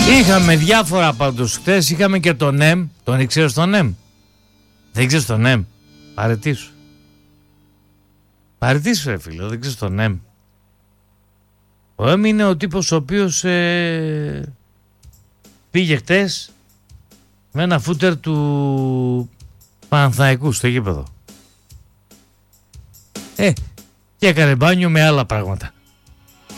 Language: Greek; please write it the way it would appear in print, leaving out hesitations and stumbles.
Είχαμε διάφορα πάντως χτες. Είχαμε και τον ΕΜ. Τον ήξερες τον ΕΜ? Δεν ξέρεις τον ΕΜ? Παρετήσου. Παρετήσου ρε φίλο, δεν ξέρεις τον ΕΜ. Ο ΕΜ είναι ο τύπος ο οποίος πήγε χτες με ένα φούτερ του Παναθηναϊκού στο γήπεδο. Και έκανε μπάνιο με άλλα πράγματα.